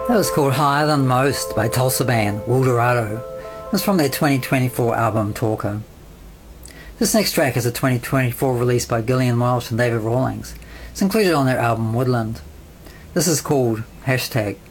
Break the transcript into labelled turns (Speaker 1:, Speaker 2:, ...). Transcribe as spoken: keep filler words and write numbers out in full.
Speaker 1: That was called Higher Than Most by Tulsa band Wildorado. It was from their twenty twenty-four album Talker. This next track is a twenty twenty-four release by Gillian Welch and David Rawlings. It's included on their album Woodland. This is called Hashtag.